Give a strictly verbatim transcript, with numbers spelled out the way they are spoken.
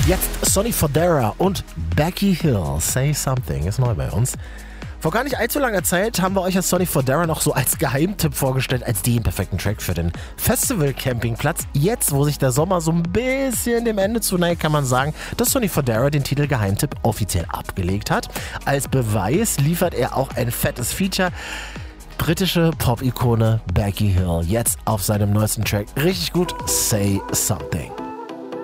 Jetzt Sonny Fodera und Becky Hill. Say Something ist neu bei uns. Vor gar nicht allzu langer Zeit haben wir euch als Sonny Fodera noch so als Geheimtipp vorgestellt, als den perfekten Track für den Festival-Campingplatz. Jetzt, wo sich der Sommer so ein bisschen dem Ende zuneigt, kann man sagen, dass Sonny Fodera den Titel Geheimtipp offiziell abgelegt hat. Als Beweis liefert er auch ein fettes Feature. Britische Pop-Ikone Becky Hill, jetzt auf seinem neuesten Track. Richtig gut, Say Something.